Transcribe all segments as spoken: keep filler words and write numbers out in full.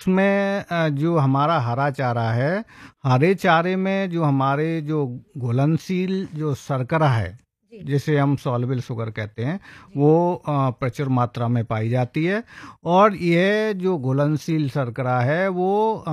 उसमें अ, जो हमारा हरा चारा है, हरे चारे में जो हमारे जो घुलनशील जो शर्करा है, जी, जिसे हम सॉल्युबल शुगर कहते हैं, जी, वो अ, प्रचुर मात्रा में पाई जाती है। और यह जो घुलनशील शर्करा है वो अ,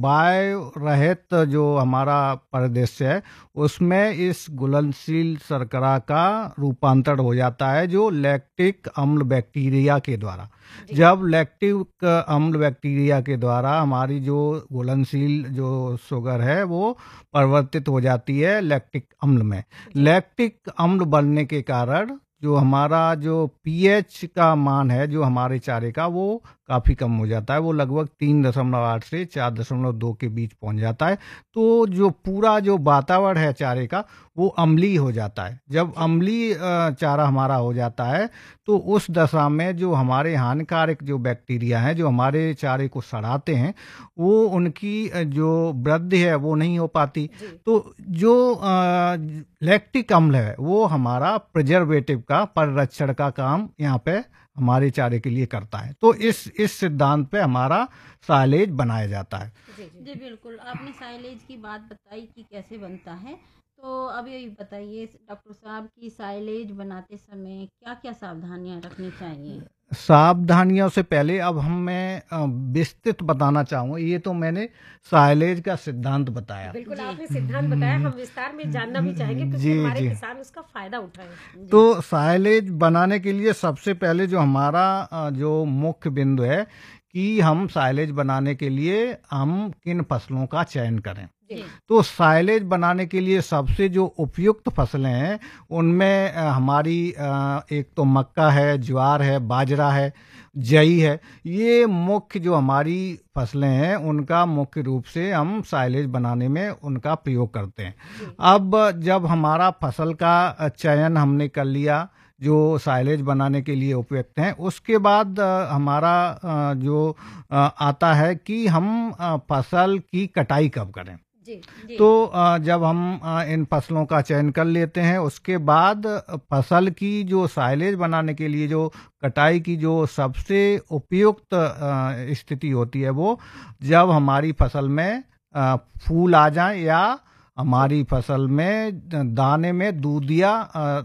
बाय रहित जो हमारा परिदृश्य है, उसमें इस घुलनशील शर्करा का रूपांतरण हो जाता है जो लैक्टिक अम्ल बैक्टीरिया के द्वारा। जी, जब लैक्टिक अम्ल बैक्टीरिया के द्वारा हमारी जो घुलनशील जो शुगर है वो परिवर्तित हो जाती है लैक्टिक अम्ल में। जी, लैक्टिक अम्ल बनने के कारण जो हमारा जो पीएच का मान है जो हमारे चारे का वो काफ़ी कम हो जाता है। वो लगभग तीन दशमलव आठ से चार दशमलव दो के बीच पहुंच जाता है। तो जो पूरा जो वातावरण है चारे का वो अम्लीय हो जाता है। जब जी, अम्लीय अ, चारा हमारा हो जाता है तो उस दशा में जो हमारे हानिकारक जो बैक्टीरिया हैं जो हमारे चारे को सड़ाते हैं, वो उनकी अ, जो वृद्धि है वो नहीं हो पाती। जी, तो जो अ, लैक्टिक अम्ल है वो हमारा प्रिजर्वेटिव का परिरक्षण का काम यहाँ पे हमारे चारे के लिए करता है। तो जी, इस इस सिद्धांत पे हमारा साइलेज बनाया जाता है। जी, जी, बिल्कुल। आपने साइलेज की बात बताई कि कैसे बनता है। तो अब ये बताइए डॉक्टर साहब कि साइलेज बनाते समय क्या-क्या सावधानियाँ रखनी चाहिए? सावधानियों से पहले अब हम मैं अ, विस्तृत बताना चाहूँगा। ये तो मैंने साइलेज का सिद्धांत बताया। बिल्कुल, जी, आपने सिद्धांत बताया, हम विस्तार में जानना भी चाहेंगे क्योंकि जी हमारे जी। किसान उसका फ़ायदा उठाएँ। तो जी, साइलेज बनाने के लिए सबसे पहले जो हमारा अ, जो मुख्य बिंदु है कि हम साइलेज बनाने के लिए हम किन फसलों का चयन करें। जी, जी, तो साइलेज बनाने के लिए सबसे जो उपयुक्त फसलें हैं उनमें अ, हमारी अ, एक तो मक्का है, ज्वार है, बाजरा है, जई है। ये मुख्य जो हमारी फसलें हैं उनका मुख्य रूप से हम साइलेज बनाने में उनका प्रयोग करते हैं। जी, अब जब हमारा फसल का अ, चयन हमने कर लिया जो साइलेज बनाने के लिए उपयुक्त हैं, उसके बाद अ, हमारा अ, जो अ, आता है कि हम अ, फसल की कटाई कब करें। जी, जी, तो अ, जब हम अ, इन फसलों का चयन कर लेते हैं उसके बाद अ, फसल की जो साइलेज बनाने के लिए जो कटाई की जो सबसे उपयुक्त अ, स्थिति होती है वो जब हमारी फसल में अ, फूल आ जाए या जी। हमारी फसल में दाने में दूधिया अ,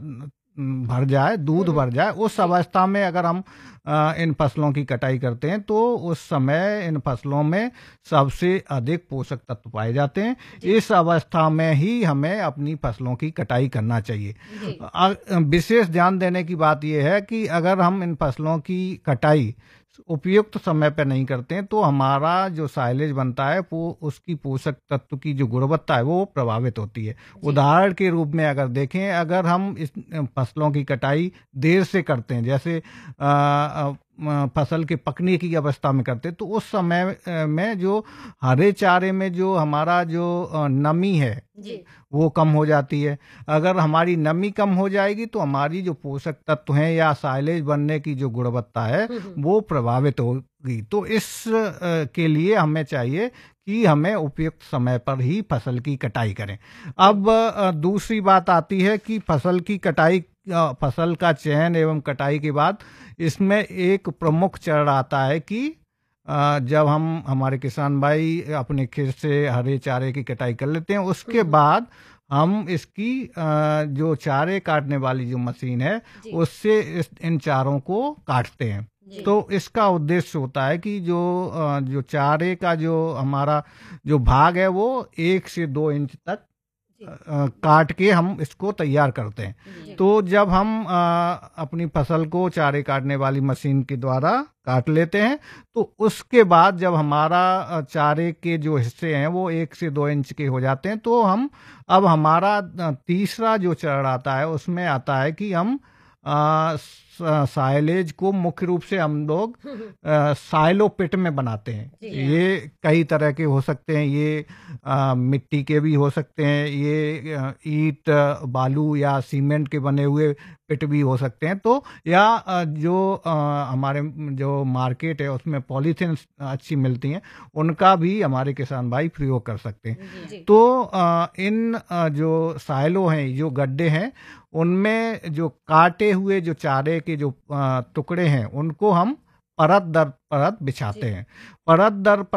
भर जाए, हुँ, दूध हुँ। भर जाए, उस जी, अवस्था में अगर हम अ, इन फसलों की कटाई करते हैं तो उस समय इन फसलों में सबसे अधिक पोषक तत्व पाए जाते हैं। जी, इस अवस्था में ही हमें अपनी फसलों की कटाई करना चाहिए। जी, अ- विशेष ध्यान देने की बात यह है कि अगर हम इन फसलों की कटाई उपयुक्त समय पर नहीं करते हैं तो हमारा जो साइलेज बनता है वो उसकी पोषक तत्व की जो गुणवत्ता है वो प्रभावित होती है। जी, उदाहरण के रूप में अगर देखें, अगर हम इस फसलों की कटाई देर से करते हैं, जैसे अ, अ, म, फसल के पकने की अवस्था में करते हैं, तो उस समय अ, में जो हरे चारे में जो हमारा जो अ, नमी है जी, जी, वो कम हो जाती है। अगर हमारी नमी कम हो जाएगी तो हमारी जो पोषक तत्व हैं या साइलेज बनने की जो गुणवत्ता है हुँ, हुँ। वो प्रभावित होगी। तो इस अ, के लिए हमें चाहिए कि हमें उपयुक्त समय पर ही फसल की कटाई करें। जी, अब अ, दूसरी बात आती है कि फसल की कटाई अ, फसल का चयन एवं कटाई के बाद इसमें एक प्रमुख चरण आता है कि अ, जब हम हमारे किसान भाई अपने खेत से हरे चारे की कटाई कर लेते हैं हुँ, उसके हुँ। बाद हम इसकी अ, जो चारे काटने वाली जो मशीन है जी, उससे इस इन चारों को काटते हैं। जी, तो इसका उद्देश्य होता है कि जो अ, जो चारे का जो हमारा जो भाग है वो एक से दो इंच तक जी, अ, काट के हम इसको तैयार करते हैं। जी, जी, तो जब हम अ, अपनी फसल को चारे काटने वाली मशीन के द्वारा काट लेते हैं तो उसके बाद जब हमारा अ, चारे के जो हिस्से हैं वो एक से दो इंच के हो जाते हैं तो हम अब हमारा अ, तीसरा जो चरण आता है उसमें आता है कि हम अ, स- साइलेज को मुख्य रूप से हम लोग हुँ, हुँ। अ, साइलो पिट में बनाते हैं। जी, जी हाँ, ये कई तरह के हो सकते हैं, ये अ, मिट्टी के भी हो सकते हैं, ये अ, ईंट अ, बालू या सीमेंट के बने हुए पिट भी हो सकते हैं। तो या अ, जो अ, हमारे म- जो मार्केट है उसमें पॉलीथीन अच्छी मिलती हैं उनका भी हमारे किसान भाई प्रयोग कर सकते हैं। जी हाँ, जी, तो अ, इन अ, जो साइलो हैं जो गड्ढे हैं उनमें जो काटे हुए जो चारे के जो अ, टुकड़े हैं उनको हम परत दर परत बिछाते जी। हैं। परत दर